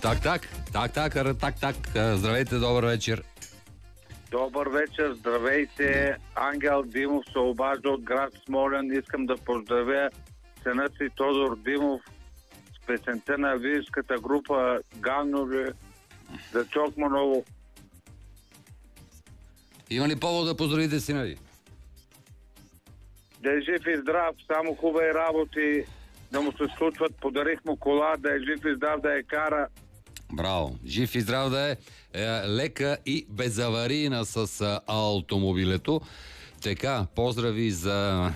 Так. Здравейте, добър вечер. Добър вечер, здравейте. Ангел Димов се обажда от град Смолян. Искам да поздравя сина си Тодор Димов с песента на вирската група Ганнове за Чокманово. Има ли повод да поздравите сина ви? Да е жив и здрав, само хубави работи да му се случват. Подарих му кола, да е жив и здрав, да я кара. Браво! Жив и здрав да е. Лека и безаварийна с автомобилето. Така, поздрави за...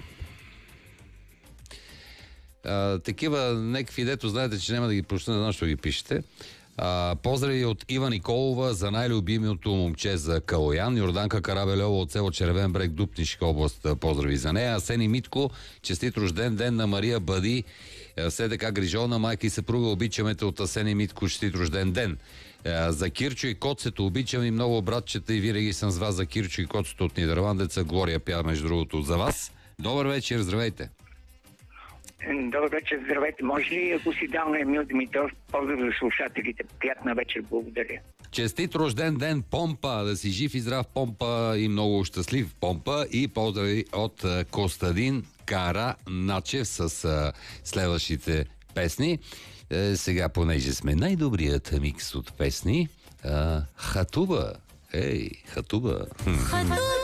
такива някакви, дето знаете, че няма да ги прочета, не знам, що ги пишете. Поздрави от Ива Николова за най-любимото момче за Калоян. Йорданка Карабелева от село Червен брег, Дупнишка област. Поздрави за нея. Асени Митко, честит рожден ден на Мария Бъди. Все така грижовна майка и съпруга, обичаме те от Асени Митко, честит рожден ден. За Кирчо и Коцето обичам и много братчета и винаги съм с вас за Кирчо и Коцето от Нидерландеца. Глория пя, между другото, за вас. Добър вечер, здравейте. Добър вечер, здравейте. Може ли, ако си дал на Емил Димитров, поздрав за слушателите? Приятна вечер, благодаря. Честит рожден ден, Помпа! Да си жив и здрав, Помпа, и много щастлив, Помпа. И поздрави от Костадин Караначев с следващите песни. Сега, понеже сме най-добрият микс от песни, Хатуба. Хатуба.